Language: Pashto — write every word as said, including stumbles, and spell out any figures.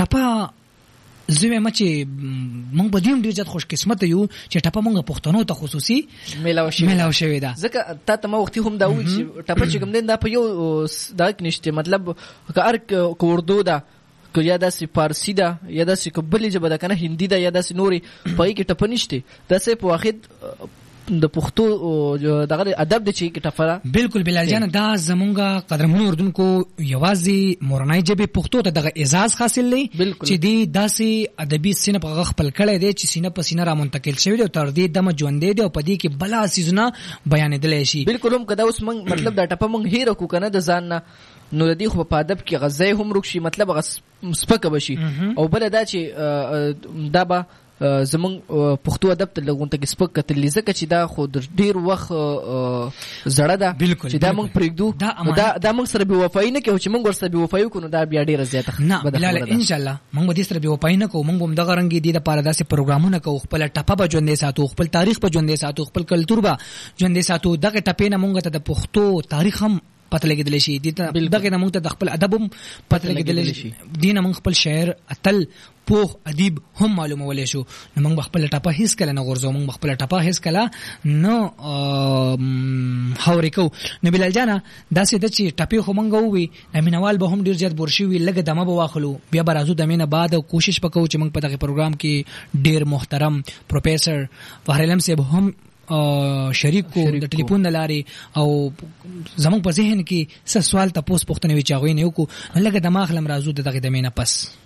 ټپه زه وایم چې موږ به دیم ډیر زیات خوش قسمت یو چې ټپه موږ پښتنو ته خصوصي ملاو شي ملاو شوی دا. ځکه تا ته ما وختي هم دا وایي چې ټپه چې کوم دین دا په یو دا نشته، مطلب که ار کو اردو دا که یا داسې فارسی ده یا داسې که بلې ژبه ده که نه هندي ده یا داسې نورې په هغې کې ټپه نشته. داسې په واحد د پښتو دغه ادب دی چې ټپه بالکل بلال جان دا زمونږ قدرمنو اردوونکو یوازې مورنۍ ژبې پښتو ته دغه اعزاز حاصل دی چې دی داسې ادبي صنف هغه خپل کړی دی چې سینه په سینه را منتقل شوی دی او تر دې دمه ژوندی دی او په دې کې بلا څیزونه بیانېدلی شي. بالکل هم که دا اوس موږ مطلب دا ټپه موږ هېره کړو که نه د ځان نه نو د دې خو په ادب کې غذای هم ورک شي، مطلب هغه سپکه به شي. او بله دا چې دا به زمونږ پښتو ادب ته لږ ته سپک کتلی ځکه چې دا خو د ډېر وخت زړه ده چې دا موږ پرېږدو، دا موږ سره بېوفایي نه کوو چې موږ ورسره بېوفایي وکړو نو دا بیا ډېره زیاته نه بلاله انشاءالله موږ به دې سره بېوفایي نه کوو. موږ به همدغه رنګې دې دپاره داسې پروګرامونه کوو، خپله ټپه به ژوندی ساتو، خپل تاریخ به ژوندی ساتو، خپل کلتور به ژوندی ساتو. دغه ټپې نه موږ ته د پښتو تاریخ هم پته لګېدلی شي، دغه نه موږ ته د خپل ادب هم پته لګېدلی شي، دې نه موږ خپل شاعر اتل پوخ ادیب هم معلومولی شو. نو موږ به خپله ټپه هېڅکله نه غورځوو، موږ به خپله ټپه هېڅکله نه هورې کوو. نو بلال جانه داسې ده چې ټپې خو موږ ووي د مینوال به هم ډېر زیات بور شوي، لږه دمه به واخلو، بیا به راځو دمې نه بعد او کوشش به کوو چې موږ په دغه پروګرام کې ډېر محترم پروفیسر فخر علم صاحب هم شریک کو د ټلیفون د لارې او زموږ په ذهن کې څه سوال تاسو پوښتنه وی چې هغه نه وکړو، لکه دماغ لم راځو د دغه دمه نه پس